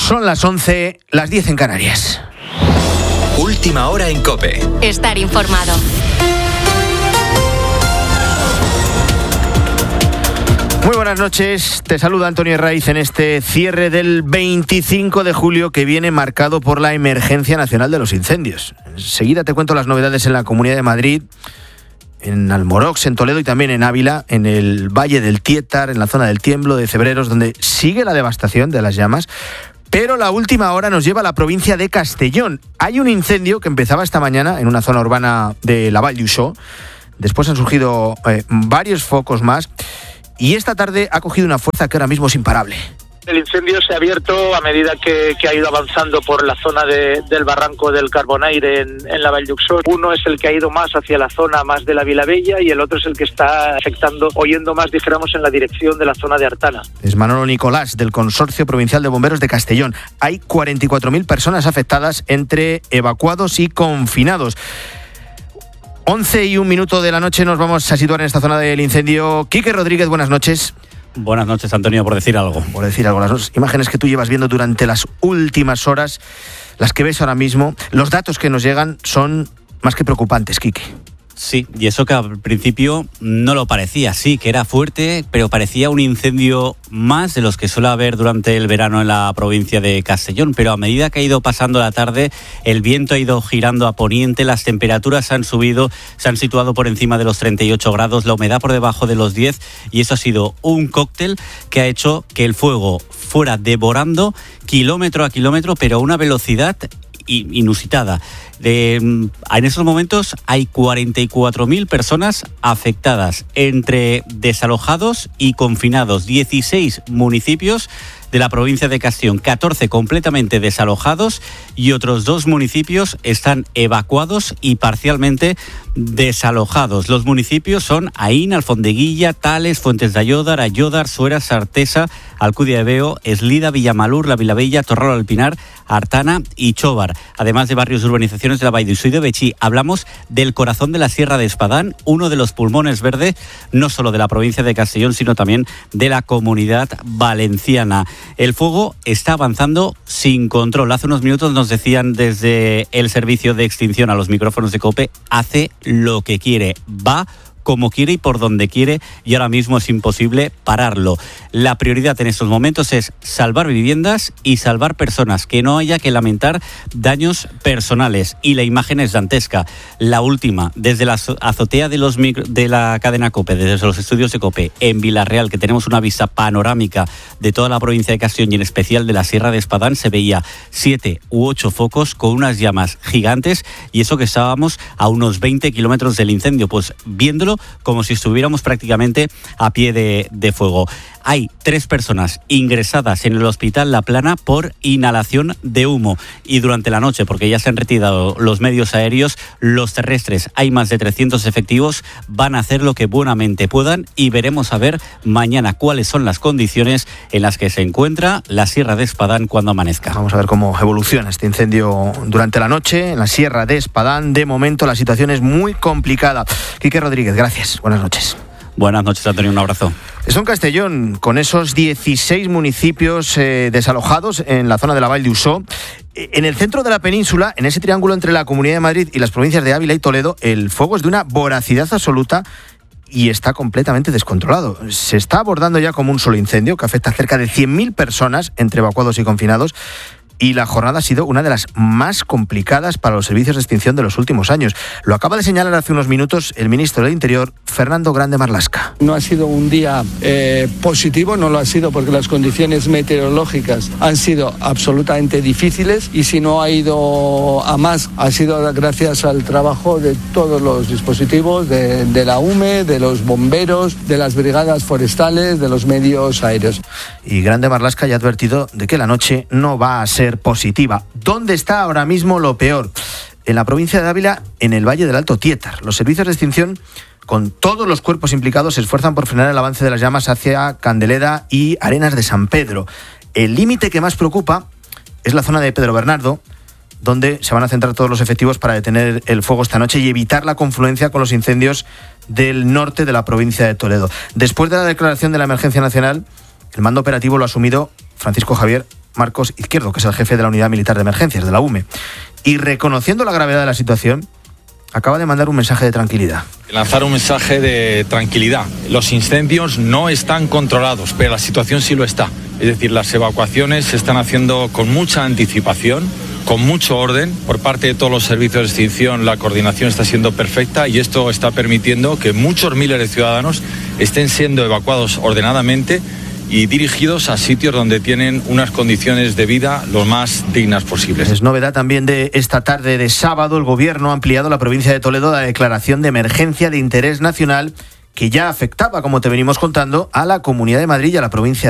Son las 11, las 10 en Canarias. Última hora en COPE. Estar informado. Muy buenas noches, te saluda Antonio Herraiz en este cierre del 25 de julio que viene marcado por la emergencia nacional de los incendios. Enseguida te cuento las novedades en la Comunidad de Madrid, en Almorox, en Toledo y también en Ávila, en el Valle del Tietar, en la zona del Tiemblo, de Cebreros, donde sigue la devastación de las llamas. Pero la última hora nos lleva a la provincia de Castellón. Hay un incendio que empezaba esta mañana en una zona urbana de la Vall d'Uixó. Después han surgido varios focos más. Y esta tarde ha cogido una fuerza que ahora mismo es imparable. El incendio se ha abierto a medida que ha ido avanzando por la zona del barranco del Carbonaire en la Vall d'Uixó. Uno es el que ha ido más hacia la zona más de la Vilavella y el otro es el que está afectando o yendo más, dijéramos, en la dirección de la zona de Artana. Es Manolo Nicolás, del Consorcio Provincial de Bomberos de Castellón. Hay 44.000 personas afectadas entre evacuados y confinados. 11:01 de la noche nos vamos a situar en esta zona del incendio. Quique Rodríguez, buenas noches. Buenas noches, Antonio, por decir algo. Por decir algo, las imágenes que tú llevas viendo durante las últimas horas, las que ves ahora mismo, los datos que nos llegan son más que preocupantes, Quique. Sí, y eso que al principio no lo parecía, sí, que era fuerte, pero parecía un incendio más de los que suele haber durante el verano en la provincia de Castellón. Pero a medida que ha ido pasando la tarde, el viento ha ido girando a poniente, las temperaturas han subido, se han situado por encima de los 38 grados, la humedad por debajo de los 10, y eso ha sido un cóctel que ha hecho que el fuego fuera devorando kilómetro a kilómetro, pero a una velocidad inusitada. En esos momentos hay 44.000 personas afectadas, entre desalojados y confinados. 16 municipios de la provincia de Castellón, 14 completamente desalojados y otros 2 municipios están evacuados y parcialmente desalojados. Los municipios son Aín, Alfondeguilla, Tales, Fuentes de Ayódar, Ayódar, Sueras, Artesa, Alcudia de Veo, Eslida, Villamalur, La Vilavella, Torral del Pinar, Artana y Chóvar, además de barrios de urbanizaciones de la Vall d'Uixó y de Betxí. Hablamos del corazón de la Sierra de Espadán, uno de los pulmones verdes, no solo de la provincia de Castellón, sino también de la Comunidad Valenciana. El fuego está avanzando sin control. Hace unos minutos nos decían desde el servicio de extinción a los micrófonos de COPE, hace lo que quiere, va como quiere y por donde quiere, y ahora mismo es imposible pararlo. La prioridad en estos momentos es salvar viviendas y salvar personas, que no haya que lamentar daños personales. Y la imagen es dantesca. La última, desde la azotea de la cadena COPE, desde los estudios de COPE, en Villarreal, que tenemos una vista panorámica de toda la provincia de Castellón y en especial de la Sierra de Espadán, se veía 7 u 8 focos con unas llamas gigantes, y eso que estábamos a unos 20 kilómetros del incendio, pues viéndolo como si estuviéramos prácticamente a pie de fuego. Hay 3 personas ingresadas en el Hospital La Plana por inhalación de humo, y durante la noche, porque ya se han retirado los medios aéreos, los terrestres, hay más de 300 efectivos, van a hacer lo que buenamente puedan, y veremos a ver mañana cuáles son las condiciones en las que se encuentra la Sierra de Espadán cuando amanezca. Vamos a ver cómo evoluciona este incendio durante la noche en la Sierra de Espadán. De momento la situación es muy complicada. Quique Rodríguez, gracias. Buenas noches. Buenas noches, Antonio, un abrazo. Eso en Castellón, con esos 16 municipios desalojados en la zona de la Vall d'Uixó. En el centro de la península, en ese triángulo entre la Comunidad de Madrid y las provincias de Ávila y Toledo, el fuego es de una voracidad absoluta y está completamente descontrolado. Se está abordando ya como un solo incendio que afecta a cerca de 100.000 personas entre evacuados y confinados. Y la jornada ha sido una de las más complicadas para los servicios de extinción de los últimos años. Lo acaba de señalar hace unos minutos el ministro del Interior, Fernando Grande Marlaska. No ha sido un día positivo, no lo ha sido porque las condiciones meteorológicas han sido absolutamente difíciles, y si no ha ido a más, ha sido gracias al trabajo de todos los dispositivos, de la UME, de los bomberos, de las brigadas forestales, de los medios aéreos. Y Grande Marlaska ya ha advertido de que la noche no va a ser positiva. ¿Dónde está ahora mismo lo peor? En la provincia de Ávila, en el Valle del Alto Tietar. Los servicios de extinción, con todos los cuerpos implicados, se esfuerzan por frenar el avance de las llamas hacia Candeleda y Arenas de San Pedro. El límite que más preocupa es la zona de Pedro Bernardo, donde se van a centrar todos los efectivos para detener el fuego esta noche y evitar la confluencia con los incendios del norte de la provincia de Toledo. Después de la declaración de la emergencia nacional, el mando operativo lo ha asumido Francisco Javier Marcos Izquierdo, que es el jefe de la Unidad Militar de Emergencias, de la UME. Y reconociendo la gravedad de la situación, acaba de mandar un mensaje de tranquilidad. Lanzar un mensaje de tranquilidad. Los incendios no están controlados, pero la situación sí lo está. Es decir, las evacuaciones se están haciendo con mucha anticipación, con mucho orden. Por parte de todos los servicios de extinción, la coordinación está siendo perfecta y esto está permitiendo que muchos miles de ciudadanos estén siendo evacuados ordenadamente y dirigidos a sitios donde tienen unas condiciones de vida lo más dignas posibles. Es novedad también de esta tarde de sábado. El Gobierno ha ampliado a la provincia de Toledo la declaración de emergencia de interés nacional que ya afectaba, como te venimos contando, a la Comunidad de Madrid y a la provincia